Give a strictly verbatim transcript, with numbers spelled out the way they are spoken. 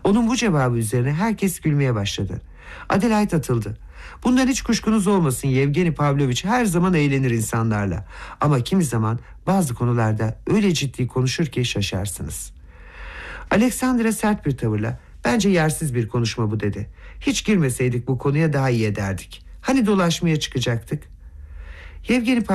Onun bu cevabı üzerine herkes gülmeye başladı. Adelaide atıldı. Bundan hiç kuşkunuz olmasın, Yevgeni Pavlovich her zaman eğlenir insanlarla. Ama kimi zaman bazı konularda öyle ciddi konuşur ki şaşarsınız. Alexandra sert bir tavırla, bence yersiz bir konuşma bu dedi. Hiç girmeseydik bu konuya daha iyi ederdik. Hani dolaşmaya çıkacaktık? Yevgeni